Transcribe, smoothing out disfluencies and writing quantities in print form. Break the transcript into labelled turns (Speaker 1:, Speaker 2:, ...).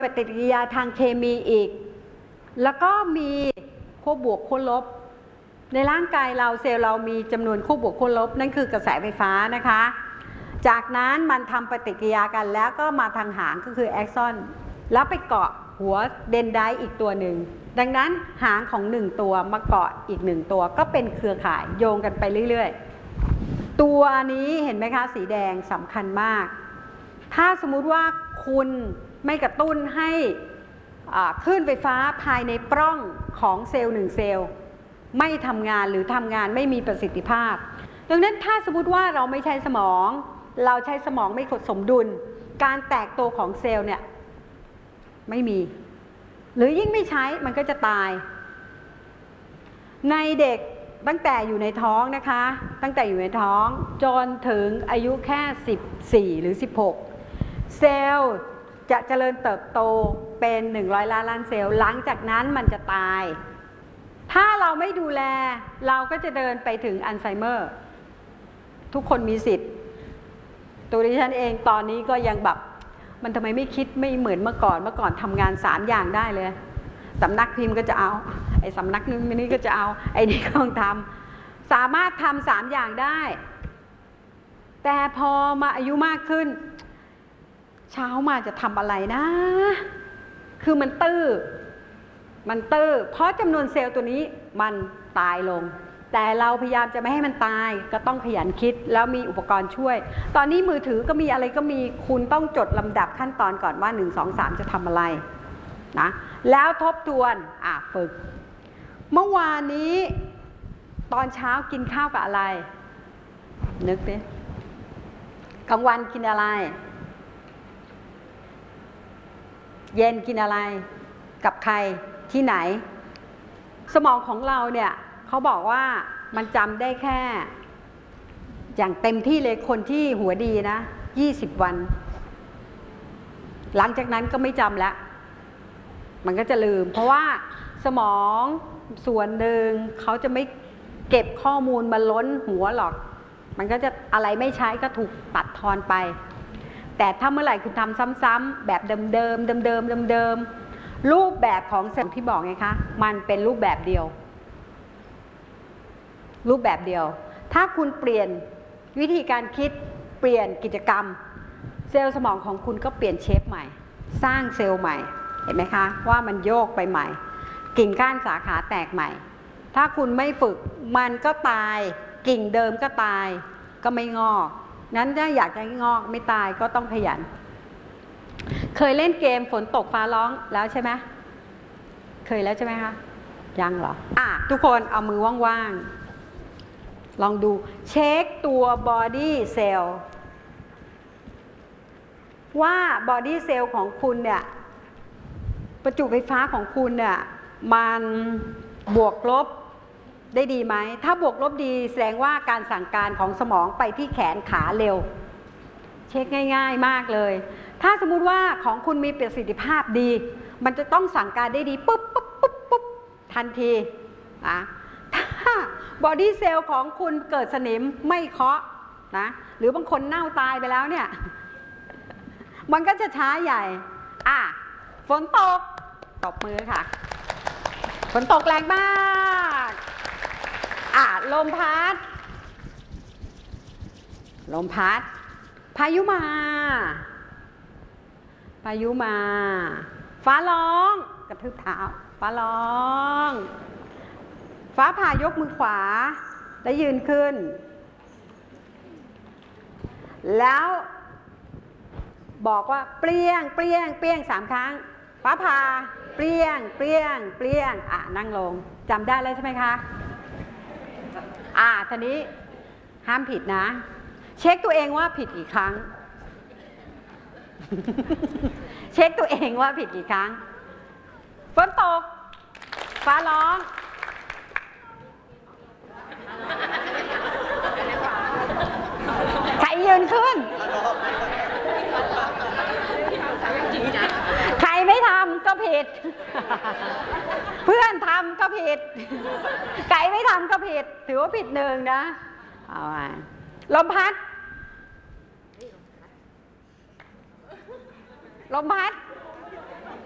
Speaker 1: ปฏิกิริยาทางเคมีอีกแล้วก็มีขั้วบวกขั้วลบในร่างกายเราเซลล์เรามีจำนวนขั้วบวกขั้วลบนั่นคือกระแสไฟฟ้านะคะจากนั้นมันทำปฏิกิริยากันแล้วก็มาทางหางก็คือแอ็กซอนแล้วไปเกาะหัวเดนไดต์อีกตัวหนึ่งดังนั้นหางของ1ตัวมาเกาะอีก1ตัวก็เป็นเครือข่ายโยงกันไปเรื่อยๆตัวนี้เห็นไหมคะสีแดงสำคัญมากถ้าสมมุติว่าคุณไม่กระตุ้นให้คลื่นไฟฟ้าภายในปล้องของเซลล์1เซลล์ไม่ทำงานหรือทำงานไม่มีประสิทธิภาพดังนั้นถ้าสมมติว่าเราไม่ใช้สมองเราใช้สมองไม่สมดุลการแตกตัวของเซลล์เนี่ยไม่มีหรือยิ่งไม่ใช้มันก็จะตายในเด็กตั้งแต่อยู่ในท้องนะคะตั้งแต่อยู่ในท้องจนถึงอายุแค่14หรือ16เซลล์จะเจริญเติบโตเป็น100 ล้านเซลล์หลังจากนั้นมันจะตายถ้าเราไม่ดูแลเราก็จะเดินไปถึงอัลไซเมอร์ทุกคนมีสิทธิ์ตัวดิฉันเองตอนนี้ก็ยังแบบมันทำไมไม่คิดไม่เหมือนเมื่อก่อนทำงาน3อย่างได้เลยสำนักพิมพ์ก็จะเอาไอ้สำนักนี้ก็จะเอาไอ้นี่ก็ต้องทำสามารถทำ3อย่างได้แต่พอมาอายุมากขึ้นเช้ามาจะทำอะไรนะคือมันตื้อเพราะจำนวนเซลล์ตัวนี้มันตายลงแต่เราพยายามจะไม่ให้มันตายก็ต้องขยันคิดแล้วมีอุปกรณ์ช่วยตอนนี้มือถือก็มีอะไรก็มีคุณต้องจดลำดับขั้นตอนก่อนว่า1 2 3จะทำอะไรนะแล้วทบทวนฝึกเมื่อวานนี้ตอนเช้ากินข้าวกับอะไรนึกดิกลางวันกินอะไรเย็นกินอะไรกับใครที่ไหนสมองของเราเนี่ยเขาบอกว่ามันจำได้แค่อย่างเต็มที่เลยคนที่หัวดีนะ20 วันหลังจากนั้นก็ไม่จำแล้วมันก็จะลืมเพราะว่าสมองส่วนหนึ่งเขาจะไม่เก็บข้อมูลมาล้นหัวหรอกมันก็จะอะไรไม่ใช้ก็ถูกตัดทอนไปแต่ถ้าเมื่อไหร่คุณทำซ้ำๆแบบเดิมรูปแบบของเซลล์ที่บอกไงคะมันเป็นรูปแบบเดียวถ้าคุณเปลี่ยนวิธีการคิดเปลี่ยนกิจกรรมเซลล์สมองของคุณก็เปลี่ยนเชฟใหม่สร้างเซลล์ใหม่เห็นไหมคะว่ามันโยกไปใหม่กิ่งก้านสาขาแตกใหม่ถ้าคุณไม่ฝึกมันก็ตายกิ่งเดิมก็ตายก็ไม่งอกนั้นถ้าอยากจะให้งอกไม่ตายก็ต้องขยันเคยเล่นเกมฝนตกฟ้าร้องแล้วใช่ไหมเคยแล้วใช่ไหมคะยังเหรอทุกคนเอามือว่างๆลองดูเช็คตัวบอดี้เซลล์ว่าบอดี้เซลล์ของคุณเนี่ยประจุไฟฟ้าของคุณเนี่ยมันบวกลบได้ดีไหมถ้าบวกลบดีแสดงว่าการสั่งการของสมองไปที่แขนขาเร็วเช็คง่ายๆมากเลยถ้าสมมุติว่าของคุณมีประสิทธิภาพดีมันจะต้องสั่งการได้ดีปุ๊บทันทีถ้าบอดี้เซลล์ของคุณเกิดสนิมไม่เคาะนะหรือบางคนเน่าตายไปแล้วเนี่ยมันก็จะช้าใหญ่ฝนตกตบมือค่ะฝนตกแรงมากลมพัดพายุมาฟ้าร้องกระทืบเท้าฟ้าร้องฟ้าผ่ายกมือขวาแล้วยืนขึ้นแล้วบอกว่าเปรี้ยง3 ครั้งฟ้าผ่าเปรี้ยงนั่งลงจำได้แล้วใช่ไหมคะทีนี้ห้ามผิดนะเช็คตัวเองว่าผิดกี่ครั้งเช็คตัวเองว่าผิดกี่ครั้งฝนตกฟ้าร้องใครยืนขึ้นใครไม่ทำก็ผิดเพื่อนทำก็ผิดไก่ไม่ทำก็ผิดถือว่าผิด1นะเอามาลมพัด